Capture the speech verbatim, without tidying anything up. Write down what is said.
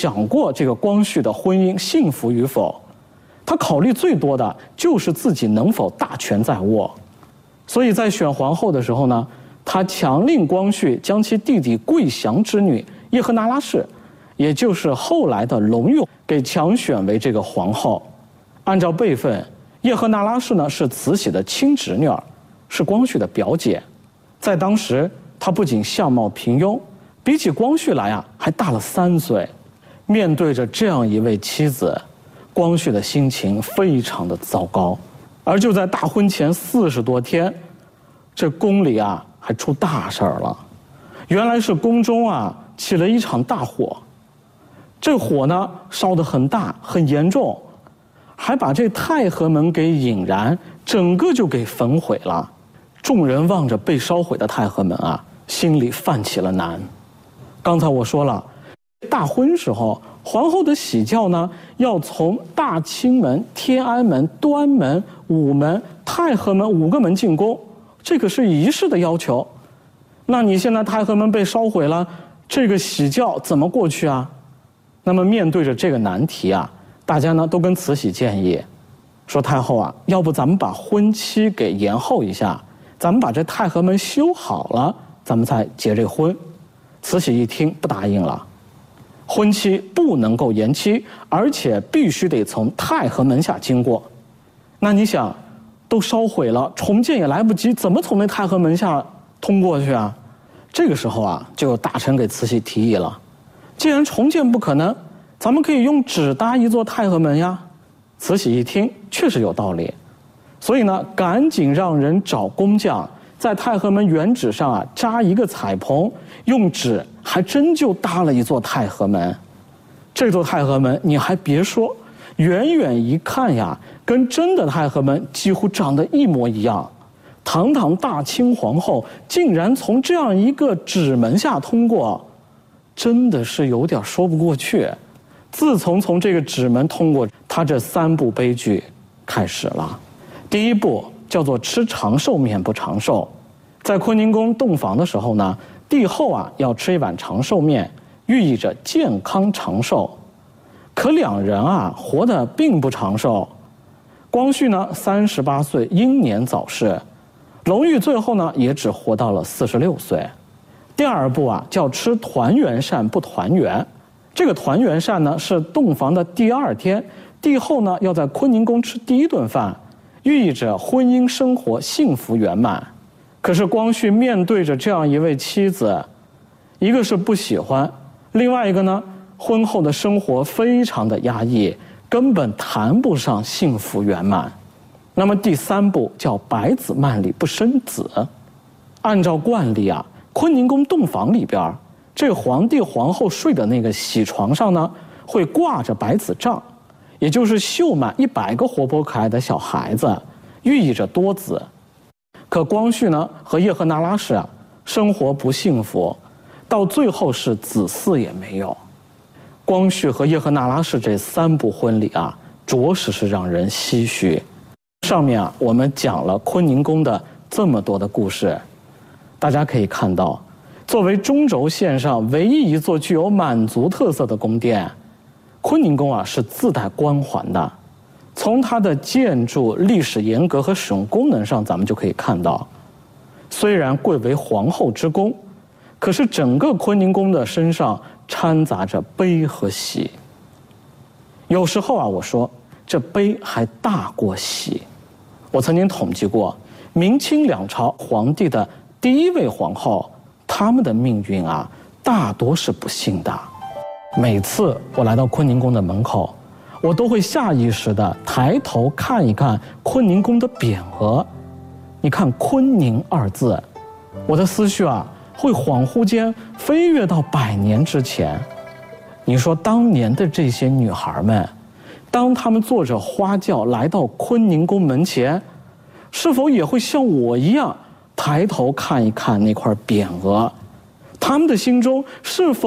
想过这个光绪的婚姻幸福与否，他考虑最多的就是自己能否大权在握。所以在选皇后的时候呢，他强令光绪将其弟弟桂祥之女叶赫那拉氏，也就是后来的隆裕，给强选为这个皇后。按照辈分，叶赫那拉氏呢是慈禧的亲侄女儿，是光绪的表姐。在当时，她不仅相貌平庸，比起光绪来啊还大了三岁。面对着这样一位妻子，光绪的心情非常的糟糕。而就在大婚前四十多天，这宫里啊还出大事儿了。原来是宫中啊起了一场大火，这火呢烧得很大很严重，还把这太和门给引燃，整个就给焚毁了。众人望着被烧毁的太和门啊，心里泛起了难。刚才我说了，大婚时候皇后的喜轿呢要从大清门、天安门、端门、午门、太和门五个门进宫，这个是仪式的要求。那你现在太和门被烧毁了，这个喜轿怎么过去啊？那么面对着这个难题啊，大家呢都跟慈禧建议说，太后啊，要不咱们把婚期给延后一下，咱们把这太和门修好了，咱们再结这婚。慈禧一听不答应了，婚期不能够延期，而且必须得从太和门下经过。那你想，都烧毁了，重建也来不及，怎么从那太和门下通过去啊？这个时候啊，就有大臣给慈禧提议了，既然重建不可能，咱们可以用纸搭一座太和门呀。慈禧一听确实有道理，所以呢赶紧让人找工匠在太和门原址上啊扎一个彩棚，用纸还真就搭了一座太和门。这座太和门你还别说，远远一看呀，跟真的太和门几乎长得一模一样。堂堂大清皇后竟然从这样一个纸门下通过，真的是有点说不过去。自从从这个纸门通过，她这三步悲剧开始了。第一步叫做吃长寿面不长寿。在坤宁宫洞房的时候呢，帝后啊要吃一碗长寿面，寓意着健康长寿。可两人啊活得并不长寿。光绪呢三十八岁英年早逝，隆裕最后呢也只活到了四十六岁。第二步啊叫吃团圆膳不团圆。这个团圆膳呢是洞房的第二天，帝后呢要在坤宁宫吃第一顿饭，寓意着婚姻生活幸福圆满。可是光绪面对着这样一位妻子，一个是不喜欢，另外一个呢婚后的生活非常的压抑，根本谈不上幸福圆满。那么第三步叫百子漫里不生子。按照惯例啊，坤宁宫洞房里边，这皇帝皇后睡的那个喜床上呢，会挂着百子帐，也就是绣满一百个活泼可爱的小孩子，寓意着多子。可光绪呢和叶赫那拉氏啊，生活不幸福，到最后是子嗣也没有。光绪和叶赫那拉氏这三部婚礼啊，着实是让人唏嘘。上面啊，我们讲了坤宁宫的这么多的故事，大家可以看到，作为中轴线上唯一一座具有满族特色的宫殿，坤宁宫啊是自带光环的。从它的建筑、历史沿革和使用功能上，咱们就可以看到，虽然贵为皇后之宫，可是整个坤宁宫的身上掺杂着悲和喜。有时候啊，我说这悲还大过喜。我曾经统计过，明清两朝皇帝的第一位皇后，他们的命运啊，大多是不幸的。每次我来到坤宁宫的门口，我都会下意识地抬头看一看坤宁宫的匾额。你看坤宁二字，我的思绪啊会恍惚间飞跃到百年之前。你说当年的这些女孩们，当她们坐着花轿来到坤宁宫门前，是否也会像我一样抬头看一看那块匾额？她们的心中是否